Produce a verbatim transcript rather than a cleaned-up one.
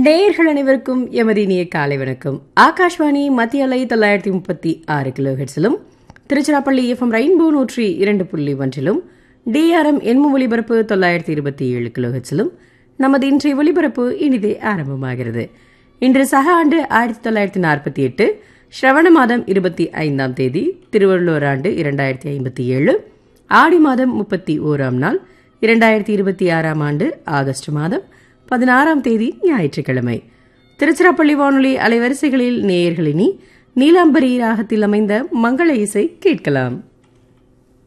நேயர்கள் அனைவருக்கும் எமது இனிய காலை வணக்கம். ஆகாஷ்வாணி மத்திய அலை தொள்ளாயிரத்தி முப்பத்தி ஆறு கிலோ ஹெர்ட்ஸிலும், திருச்சிராப்பள்ளி எஃப்எம் ரெயின்போ நூற்றி இரண்டு புள்ளி ஒன்றிலும், டிஆர்எம் எண்ம ஒலிபரப்பு தொள்ளாயிரத்தி இருபத்தி ஏழு கிலோ ஹெர்ட்ஸிலும் நமது இன்றைய ஒலிபரப்பு இனிதே ஆரம்பமாகிறது. இன்று சக ஆண்டு ஆயிரத்தி தொள்ளாயிரத்தி நாற்பத்தி எட்டு ஸ்ரவண மாதம் இருபத்தி ஐந்தாம் தேதி, திருவள்ளுவர் ஆண்டு இரண்டாயிரத்தி ஐம்பத்தி ஏழு, ஆடி மாதம் முப்பத்தி ஓராம் நாள், இரண்டாயிரத்தி இருபத்தி ஆறாம் ஆண்டு ஆகஸ்ட் மாதம் பதினாறாம் தேதி ஞாயிற்றுக்கிழமை. திருச்சிராப்பள்ளி வானொலி அலைவரிசைகளில் நேயர்களினி நீலாம்பரி ராகத்தில் அமைந்த மங்கள இசை கேட்கலாம்.